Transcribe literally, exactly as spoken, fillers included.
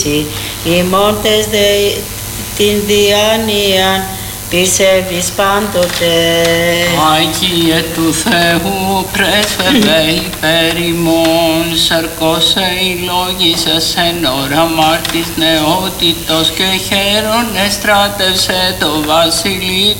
ημών τες δε την διάνοιαν πιστεύεις πάντοτε. Άγιε του Θεού, πρέσβευε υπέρ ημών, σαρκώσε ευλόγησας εν ώρα μάρτης νεότητος και χαίρον εστράτευσε το βασιλεί